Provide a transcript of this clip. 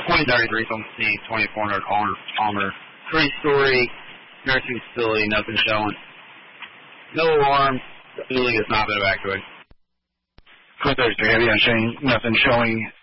2033 on C, 2400 Palmer. 3-story nursing facility, nothing showing. No alarm. The facility has not been evacuated. 2033 Heavy on Shane, nothing showing